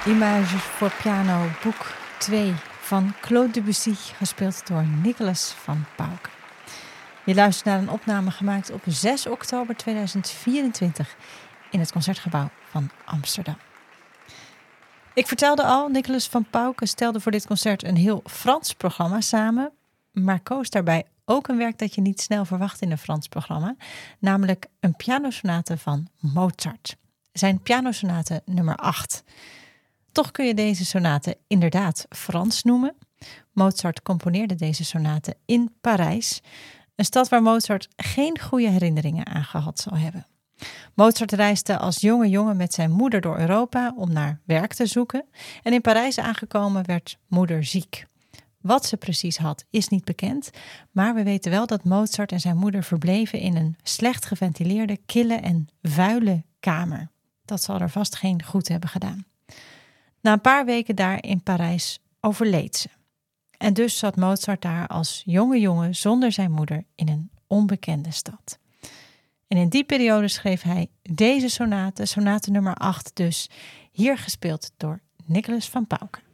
Images voor piano, boek 2 van Claude Debussy, gespeeld door Nicolas van Pauwke. Je luistert naar een opname gemaakt op 6 oktober 2024 in het Concertgebouw van Amsterdam. Ik vertelde al, Nicolas van Pauwke stelde voor dit concert een heel Frans programma samen, maar koos daarbij ook een werk dat je niet snel verwacht in een Frans programma, namelijk een pianosonate van Mozart. Zijn pianosonate nummer 8. Toch kun je deze sonate inderdaad Frans noemen. Mozart componeerde deze sonate in Parijs, een stad waar Mozart geen goede herinneringen aan gehad zal hebben. Mozart reisde als jonge jongen met zijn moeder door Europa om naar werk te zoeken en in Parijs aangekomen werd moeder ziek. Wat ze precies had is niet bekend, maar we weten wel dat Mozart en zijn moeder verbleven in een slecht geventileerde, kille en vuile kamer. Dat zal er vast geen goed hebben gedaan. Na een paar weken daar in Parijs overleed ze. En dus zat Mozart daar als jonge jongen zonder zijn moeder in een onbekende stad. En in die periode schreef hij deze sonate nummer 8 dus, hier gespeeld door Nicolas van Pauwke.